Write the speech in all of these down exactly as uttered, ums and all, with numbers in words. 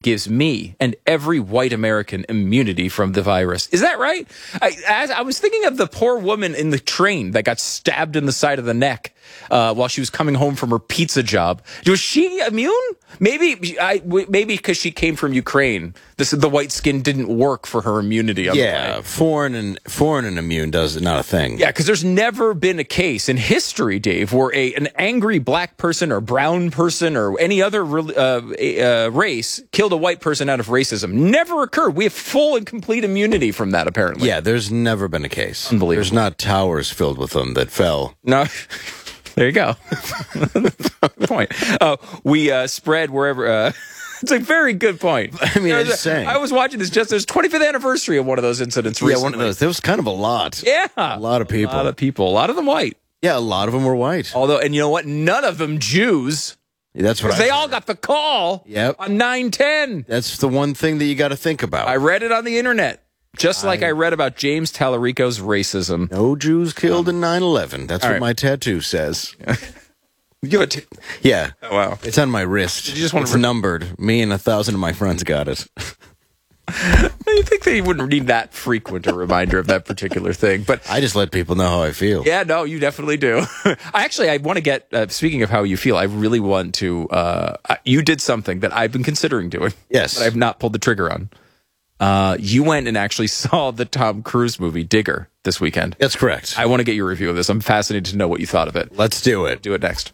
gives me and every white American immunity from the virus. Is that right? I, as I was thinking of the poor woman in the train that got stabbed in the side of the neck uh, while she was coming home from her pizza job. Was she immune? Maybe I, maybe because she came from Ukraine. This the white skin didn't work for her immunity. On yeah, the foreign and foreign and immune does not a thing. Yeah, because there's never been a case in history, Dave, where a an angry black person or brown person or any other uh, uh, race killed a white person out of racism. Never occurred. We have full and complete immunity from that, apparently. Yeah, there's never been a case. Unbelievable. There's not towers filled with them that fell. No. There you go. Good point. Uh, we uh, spread wherever. Uh, it's a very good point. I mean, I'm just saying. I was watching this just. There's twenty-fifth anniversary of one of those incidents. Yeah, recently. one of those. There was kind of a lot. Yeah, a lot of people. A lot of people. A lot of them white. Yeah, a lot of them were white. Although, and you know what? None of them Jews. Yeah, that's what I they heard. all got the call. Yep. On nine ten. That's the one thing that you got to think about. I read it on the internet. Just like I, I read about James Tallarico's racism. No Jews killed in nine eleven. That's all what right. my tattoo says. You have a t- yeah. Oh, wow. It's on my wrist. Did you just want it's to re- numbered. Me and a thousand of my friends got it. You think they wouldn't need that frequent a reminder of that particular thing, but I just let people know how I feel. Yeah, no, you definitely do. I actually, I want to get. Uh, speaking of how you feel, I really want to. Uh, you did something that I've been considering doing. Yes, but I've not pulled the trigger on. Uh, you went and actually saw the Tom Cruise movie Digger this weekend. That's correct. I want to get your review of this. I'm fascinated to know what you thought of it. Let's do it. Do it next.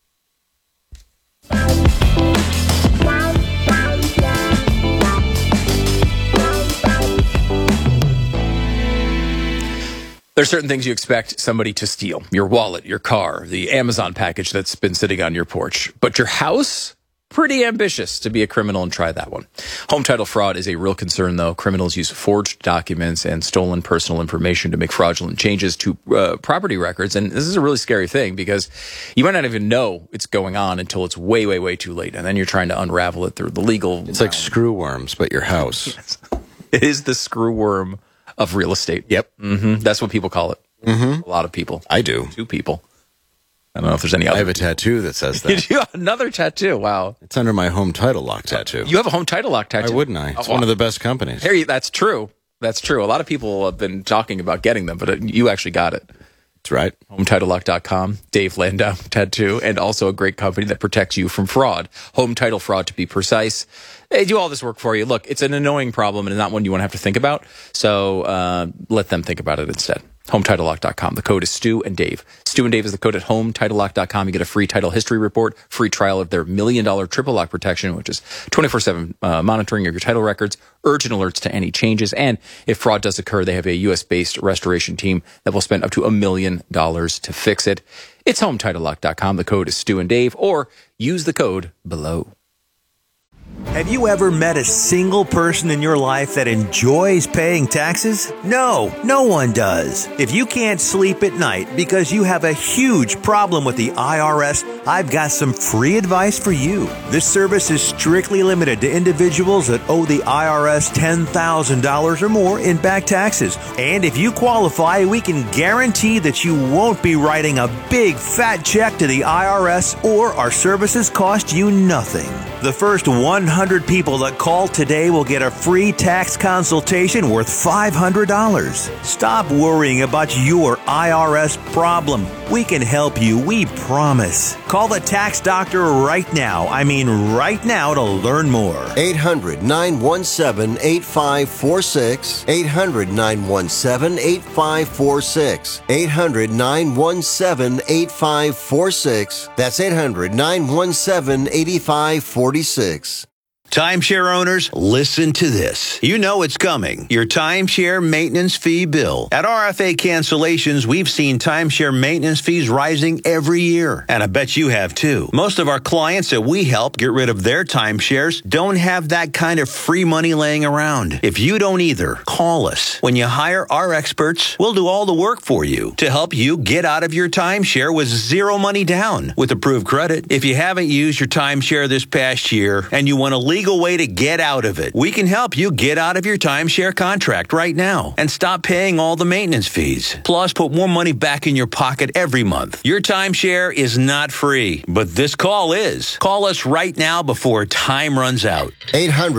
There's certain things you expect somebody to steal. Your wallet, your car, the Amazon package that's been sitting on your porch. But your house? Pretty ambitious to be a criminal and try that one. Home title fraud is a real concern, though. Criminals use forged documents and stolen personal information to make fraudulent changes to uh, property records. And this is a really scary thing because you might not even know it's going on until it's way, way, way too late. And then you're trying to unravel it through the legal... It's like screw worms, but your house. Yes. It is the screw worm of real estate. Yep. Mm-hmm. That's what people call it. Mm-hmm. A lot of people. I do. Two people. I don't know if there's any other. I have a tattoo that says that. You have another tattoo. Wow. It's under my home title lock tattoo. You have a home title lock tattoo? Why wouldn't I? It's oh, one of the best companies. Harry, that's true. That's true. A lot of people have been talking about getting them, but you actually got it. That's right. home title lock dot com, Dave Landau Tattoo, and also a great company that protects you from fraud. Home title fraud, to be precise. They do all this work for you. Look, it's an annoying problem and not one you want to have to think about. So uh, let them think about it instead. home title lock dot com. The code is Stu and Dave. Stu and Dave is the code at home title lock dot com. You get a free title history report, free trial of their million dollar triple lock protection, which is twenty-four seven uh, monitoring of your title records, urgent alerts to any changes. And if fraud does occur, they have a U S based restoration team that will spend up to a million dollars to fix it. It's home title lock dot com. The code is Stu and Dave, or use the code below. Have you ever met a single person in your life that enjoys paying taxes? No, no one does. If you can't sleep at night because you have a huge problem with the I R S, I've got some free advice for you. This service is strictly limited to individuals that owe the I R S ten thousand dollars or more in back taxes. And if you qualify, we can guarantee that you won't be writing a big fat check to the I R S, or our services cost you nothing. The first one hundred people that call today will get a free tax consultation worth five hundred dollars. Stop worrying about your I R S problem. We can help you, we promise. Call the tax doctor right now. I mean right now to learn more. eight hundred, nine one seven, eight five four six. eight hundred, nine one seven, eight five four six. eight hundred, nine one seven, eight five four six. That's eight hundred, nine one seven, eight five four six. Timeshare owners, listen to this. You know it's coming. Your timeshare maintenance fee bill. At R F A Cancellations, we've seen timeshare maintenance fees rising every year. And I bet you have too. Most of our clients that we help get rid of their timeshares don't have that kind of free money laying around. If you don't either, call us. When you hire our experts, we'll do all the work for you to help you get out of your timeshare with zero money down with approved credit. If you haven't used your timeshare this past year and you want to leave legal way to get out of it. We can help you get out of your timeshare contract right now and stop paying all the maintenance fees. Plus, put more money back in your pocket every month. Your timeshare is not free, but this call is. Call us right now before time runs out. eight hundred